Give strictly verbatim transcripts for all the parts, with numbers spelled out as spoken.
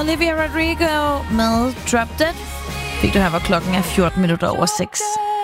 Olivia Rodrigo med Drop Dead. Fik du her, hvor klokken er fjorten minutter over seks.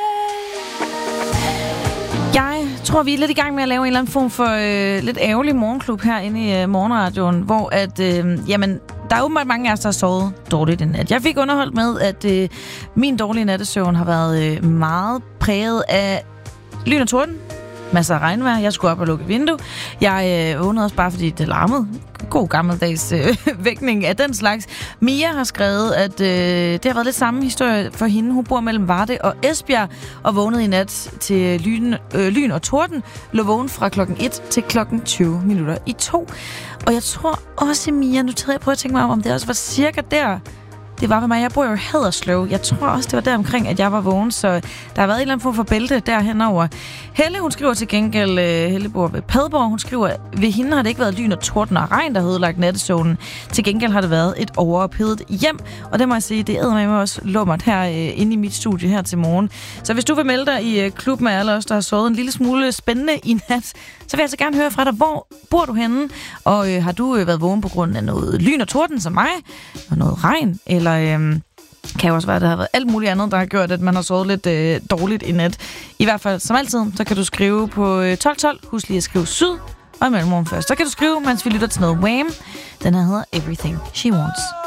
Jeg tror, vi er lidt i gang med at lave en eller anden form for øh, lidt ærgerlig morgenklub herinde i øh, morgenradioen, hvor at, øh, jamen, der er åbenbart mange af os, der har sovet dårligt i nat. Jeg fik underholdt med, at øh, min dårlige nattesøvn har været øh, meget præget af lyn og torden. Masser af regnvejr. Jeg skulle op og lukke vindue. Jeg øh, vågnede også bare, fordi det larmede. God gammeldags øh, vækning af den slags. Mia har skrevet, at øh, det har været lidt samme historie for hende. Hun bor mellem Varde og Esbjerg og vågnede i nat til lyn, øh, lyn og torden. Lå vågen fra klokken et til klokken tyve minutter i to. Og jeg tror også, Mia, nu prøver jeg at tænke mig om, om det også var cirka der, det var ved mig. Jeg bor jo i Haderslev. Jeg tror også, det var der omkring, at jeg var vågen, så der har været en eller anden form for bælte derhen over. Helle, hun skriver til gengæld, uh, Helle bor ved Padborg, hun skriver, ved hende har det ikke været lyn og torden og regn, der har ødelagt nattesøvnen. Til gengæld har det været et overophedet hjem, og det må jeg sige, det æder mig også lummert her uh, inde i mit studie her til morgen. Så hvis du vil melde dig i uh, klubben med alle os, der har sovet en lille smule spændende i nat, så vil jeg så gerne høre fra dig, hvor bor du henne? Og uh, har du uh, været vågen på grund af noget lyn og torden som mig? Og noget regn? Eller øhm, kan jo også være, at der har været alt muligt andet, der har gjort, at man har sovet lidt øh, dårligt i nat. I hvert fald, som altid, så kan du skrive på øh, tolv tolv. Husk lige at skrive syd og i mellemrum først. Så kan du skrive, mens vi lytter til noget Wham. Den her hedder Everything She Wants.